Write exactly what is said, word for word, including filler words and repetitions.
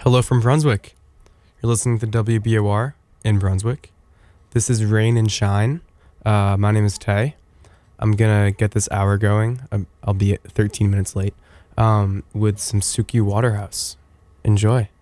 Hello from Brunswick. You're listening to W B O R in Brunswick. This is Rain and Shine. Uh, my name is Tay. I'm gonna get this hour going. Um, I'll be at thirteen minutes late um, with some Suki Waterhouse. Enjoy.